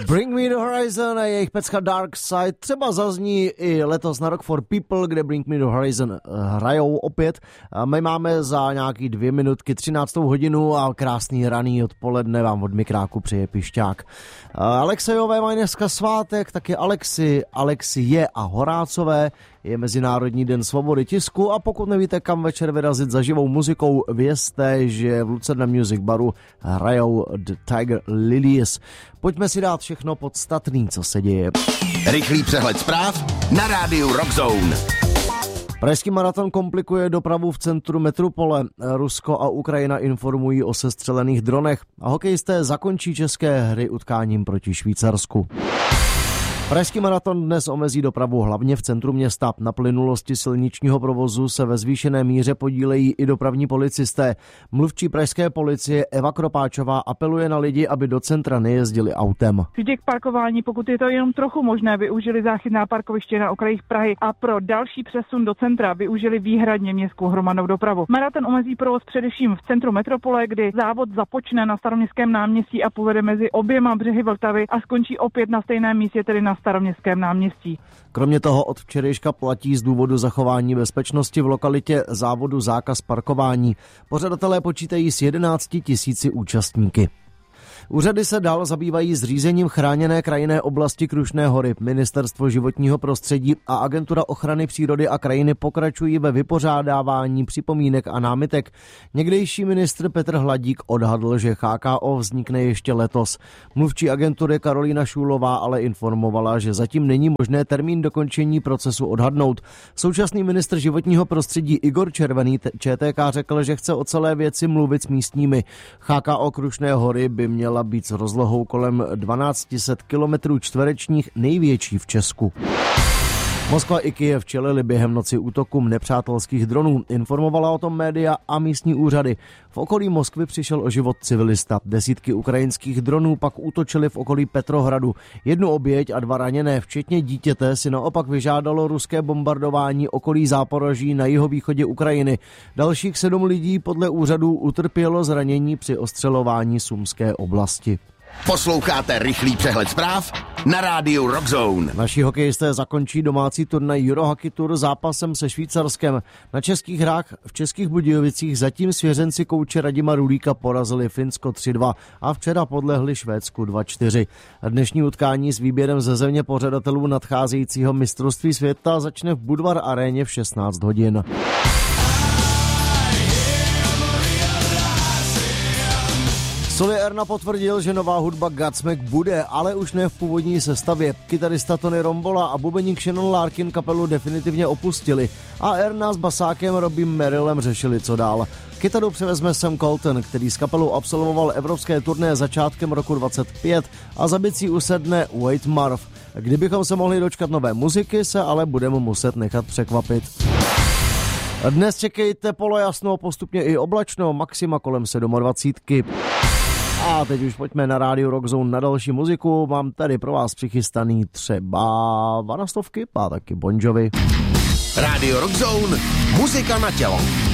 Bring Me The Horizon a jejich pecka Dark Side třeba zazní i letos na Rock for People, kde Bring Me The Horizon hrajou opět. My máme za nějaký 2 minutky 13. hodinu a krásný raný odpoledne vám od mikráku přeje Pišťák. Alexejové mají dneska svátek, taky Alexie a Horácové. Je Mezinárodní den svobody tisku a pokud nevíte, kam večer vyrazit za živou muzikou, vězte, že v Lucerna Music Baru hrajou The Tiger Lilies. Pojďme si dát všechno podstatný, co se děje. Rychlý přehled zpráv na rádiu Rock Zone. Pražský maraton komplikuje dopravu v centru metropole. Rusko a Ukrajina informují o sestřelených dronech a hokejisté zakončí české hry utkáním proti Švýcarsku. Pražský maraton dnes omezí dopravu hlavně v centru města. Na plynulosti silničního provozu se ve zvýšené míře podílejí i dopravní policisté. Mluvčí pražské policie Eva Kropáčová apeluje na lidi, aby do centra nejezdili autem. Vždy k parkování, pokud je to jenom trochu možné, využili záchytná parkoviště na okrajích Prahy a pro další přesun do centra využili výhradně městskou hromadnou dopravu. Maraton omezí provoz především v centru metropole, kdy závod započne na Staroměstském náměstí a povede mezi oběma břehy Vltavy a skončí opět na stejném místě, tedy na Staroměstském náměstí. Kromě toho od včerejška platí z důvodu zachování bezpečnosti v lokalitě závodu zákaz parkování. Pořadatelé počítají s 11 000 účastníky. Úřady se dál zabývají zřízením chráněné krajinné oblasti Krušné hory. Ministerstvo životního prostředí a Agentura ochrany přírody a krajiny pokračují ve vypořádávání připomínek a námitek. Někdejší ministr Petr Hladík odhadl, že HKO vznikne ještě letos. Mluvčí agentury Karolína Šůlová ale informovala, že zatím není možné termín dokončení procesu odhadnout. Současný ministr životního prostředí Igor Červený ČTK řekl, že chce o celé věci mluvit s místními. HKO Krušné hory by měla být s rozlohou kolem 1200 km čtverečních největší v Česku. Moskva i Kyjev čelili během noci útokům nepřátelských dronů. Informovala o tom média a místní úřady. V okolí Moskvy přišel o život civilista. Desítky ukrajinských dronů pak útočily v okolí Petrohradu. 1 oběť a 2 raněné, včetně dítěte, si naopak vyžádalo ruské bombardování okolí Záporoží na jihovýchodě Ukrajiny. Dalších 7 lidí podle úřadů utrpělo zranění při ostřelování Sumské oblasti. Posloucháte rychlý přehled zpráv na rádiu Rock Zone. Naši hokejisté zakončí domácí turnaj Eurohockey Tour zápasem se Švýcarskem. Na českých hrách v Českých Budějovicích zatím svěřenci kouče Radima Rulíka porazili Finsko 3-2 a včera podlehli Švédsku 2-4. Dnešní utkání s výběrem ze země pořadatelů nadcházejícího mistrovství světa začne v Budvar aréně v 16 hodin. Sully Erna potvrdil, že nová hudba Godsmack bude, ale už ne v původní sestavě. Kytarista Tony Rombola a bubeník Shannon Larkin kapelu definitivně opustili a Erna s basákem Robbym Merrillem řešili, co dál. Kytaru převezme Sam Colton, který s kapelou absolvoval evropské turné začátkem roku 2025 a za bicí usedne Wade Marv. Kdybychom se mohli dočkat nové muziky, se ale budeme muset nechat překvapit. Dnes čekejte polojasno, postupně i oblačno, maxima kolem 27. A teď už pojďme na rádio Rock Zone na další muziku. Mám tady pro vás přichystaný třeba Vanastovky a taky Bon Jovi. Rádio Rock Zone, muzika na tělo.